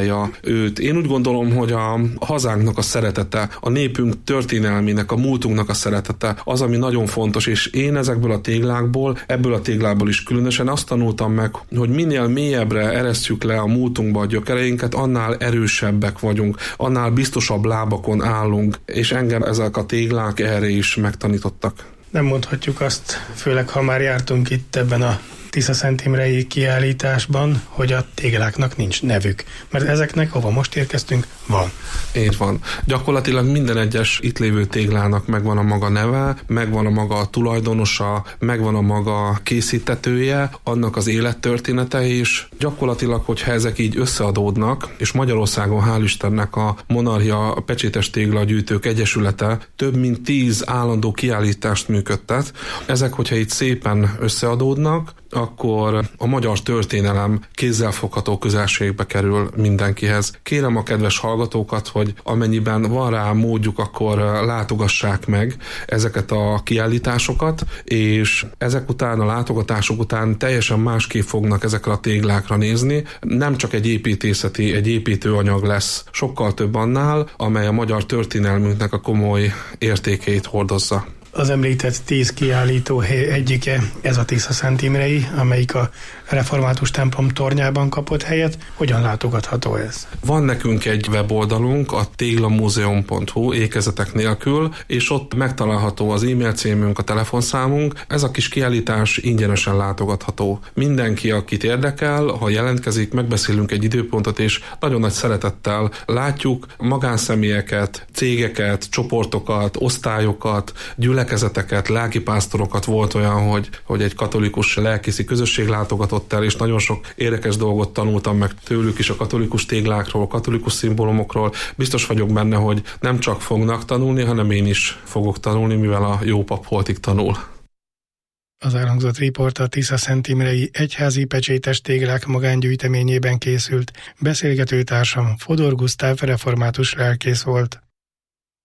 inspirálja őt. Én úgy gondolom, hogy a hazánknak a szeretete, a népünk történelmének, a múltunknak a szeretete az, ami nagyon fontos, és én ezekből a téglákból, ebből a téglából is különösen azt tanultam meg, hogy minél mélyebbre eresztjük le a múltunkba a gyökereinket, annál erősebbek vagyunk, annál biztosabb lábakon állunk, és engem ezek a téglák erre is megtanítottak. Nem mondhatjuk azt, főleg ha már jártunk itt ebben a Tiszaszentimrei kiállításban, hogy a tégláknak nincs nevük. Mert ezeknek, ahova most érkeztünk, van. Így van. Gyakorlatilag minden egyes itt lévő téglának megvan a maga neve, megvan a maga tulajdonosa, megvan a maga készítetője, annak az élettörténete is. Gyakorlatilag, hogyha ezek így összeadódnak, és Magyarországon hál' Istennek a Monarchia Pecsétes Téglagyűjtők Egyesülete több mint 10 állandó kiállítást működtet. Ezek, hogyha itt szépen összeadódnak, akkor a magyar történelem kézzelfogható közelségbe kerül mindenkihez. Kérem a kedves hallgatókat, hogy amennyiben van rá módjuk, akkor látogassák meg ezeket a kiállításokat, és ezek után, a látogatások után teljesen másképp fognak ezekre a téglákra nézni. Nem csak egy építészeti, egy építőanyag lesz, sokkal több annál, amely a magyar történelmünknek a komoly értékeit hordozza. Az említett 10 kiállítóhely egyike ez a Tiszaszenttimrei, amelyik a református templom tornyában kapott helyet. Hogyan látogatható ez? Van nekünk egy weboldalunk, a téglamuzeum.hu ékezetek nélkül, és ott megtalálható az e-mail címünk, a telefonszámunk. Ez a kis kiállítás ingyenesen látogatható. Mindenki, akit érdekel, ha jelentkezik, megbeszélünk egy időpontot, és nagyon nagy szeretettel látjuk magánszemélyeket, cégeket, csoportokat, osztályokat, gyülekezeteket, lelkipásztorokat. Volt olyan, hogy egy katolikus lelkészi közösség látogatott el, és nagyon sok érdekes dolgot tanultam meg tőlük is a katolikus téglákról, a katolikus szimbólumokról. Biztos vagyok benne, hogy nem csak fognak tanulni, hanem én is fogok tanulni, mivel a jó pap holtig tanul. Az elhangzott riport a Tiszaszenttimrei egyházi pecsétes téglák magángyűjteményében készült. Beszélgetőtársam Fodor Gusztáv református lelkész volt.